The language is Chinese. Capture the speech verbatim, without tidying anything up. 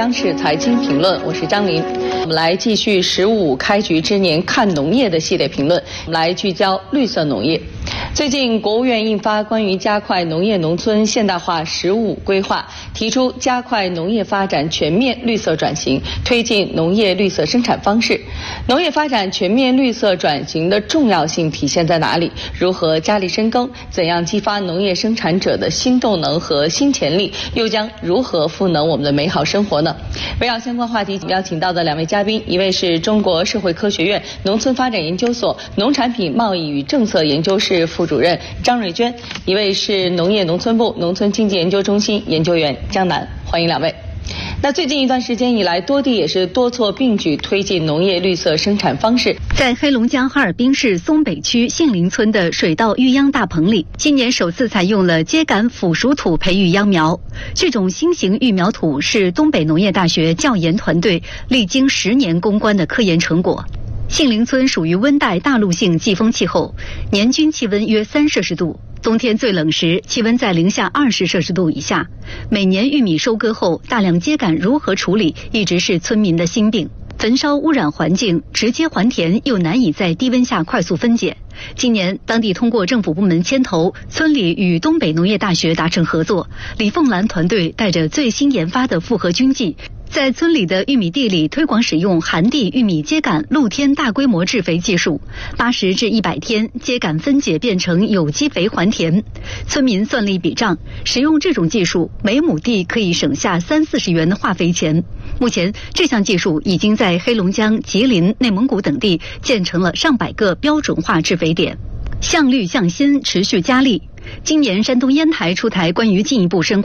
央视财经评论，我是张琳。我们来继续十五开局之年看农业的系列评论，我们来聚焦绿色农业。最近，国务院印发关于加快农业农村现代化“十五”规划，提出加快农业发展全面绿色转型，推进农业绿色生产方式。农业发展全面绿色转型的重要性体现在哪里？如何加力深耕？怎样激发农业生产者的新动能和新潜力？又将如何赋能我们的美好生活呢？围绕相关话题，邀请到的两位嘉宾，一位是中国社会科学院农村发展研究所农产品贸易与政策研究室副主任张瑞娟，一位是农业农村部农村经济研究中心研究员江楠，欢迎两位。那最近一段时间以来，多地也是多措并举推进农业绿色生产方式。 在黑龙江哈尔滨市松北区杏林村的水稻育秧大棚里，今年首次采用了秸秆腐熟土培育秧苗。这种新型育苗土是东北农业大学教研团队历经十年攻关的科研成果。杏林村属于温带大陆性季风气候，年均气温约三摄氏度。冬天最冷时，气温在零下二十摄氏度以下。每年玉米收割后，大量秸秆如何处理，一直是村民的心病。焚烧污染环境，直接还田又难以在低温下快速分解。今年，当地通过政府部门牵头，村里与东北农业大学达成合作，李凤兰团队带着最新研发的复合菌剂，在村里的玉米地里推广使用寒地玉米秸秆露天大规模制肥技术，八十至一百天，秸秆分解变成有机肥还田。村民算了一笔账，使用这种技术，每亩地可以省下三四十元的化肥钱。目前，这项技术已经在黑龙江、吉林、内蒙古等地建成了上百个标准化制肥点。向绿向新持续加力。今年，山东烟台出台关于进一步深